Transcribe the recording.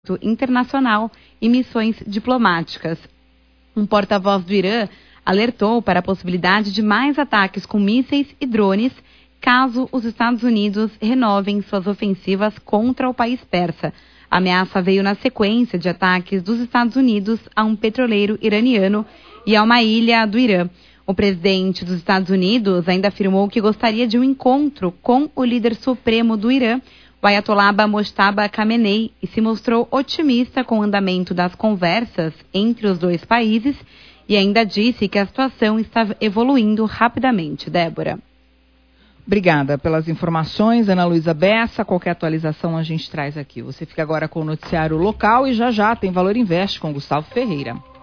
contexto internacional e missões diplomáticas. Um porta-voz do Irã alertou para a possibilidade de mais ataques com mísseis e drones caso os Estados Unidos renovem suas ofensivas contra o país persa. A ameaça veio na sequência de ataques dos Estados Unidos a um petroleiro iraniano e a uma ilha do Irã. O presidente dos Estados Unidos ainda afirmou que gostaria de um encontro com o líder supremo do Irã, o Ayatollah Mojtaba Khamenei, e se mostrou otimista com o andamento das conversas entre os dois países e ainda disse que a situação está evoluindo rapidamente. Débora. Obrigada pelas informações, Ana Luísa Bessa. Qualquer atualização a gente traz aqui. Você fica agora com o noticiário local e já tem Valor Invest com Gustavo Ferreira.